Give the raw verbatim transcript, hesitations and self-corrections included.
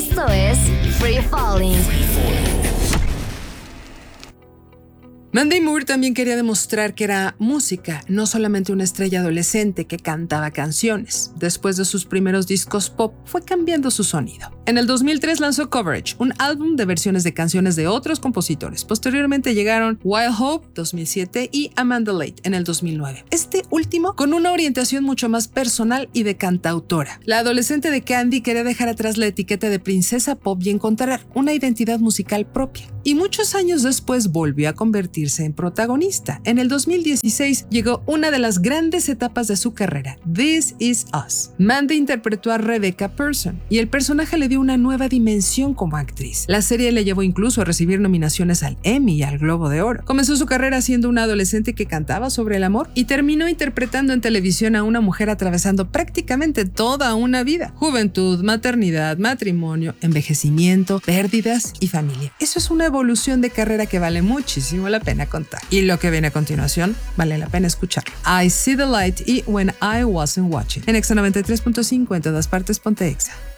Esto es Free Falling. Mandy Moore también quería demostrar que era música, no solamente una estrella adolescente que cantaba canciones. Después de sus primeros discos pop, fue cambiando su sonido. En el dos mil tres lanzó Coverage, un álbum de versiones de canciones de otros compositores. Posteriormente llegaron Wild Hope, dos mil siete, y Amanda Late, en el dos mil nueve. Este último con una orientación mucho más personal y de cantautora. La adolescente de Candy quería dejar atrás la etiqueta de princesa pop y encontrar una identidad musical propia. Y muchos años después volvió a convertirse en protagonista. En el dos mil dieciséis llegó una de las grandes etapas de su carrera, This Is Us. Mandy interpretó a Rebecca Person y el personaje le dio una nueva dimensión como actriz. La serie le llevó incluso a recibir nominaciones al Emmy y al Globo de Oro. Comenzó su carrera siendo una adolescente que cantaba sobre el amor y terminó interpretando en televisión a una mujer atravesando prácticamente toda una vida: juventud, maternidad, matrimonio, envejecimiento, pérdidas y familia. Eso es una evolución de carrera que vale muchísimo la pena contar. Y lo que viene a continuación vale la pena escucharlo. I See the Light y When I Wasn't Watching. En Exa noventa y tres punto cinco, en todas partes, ponte Exa.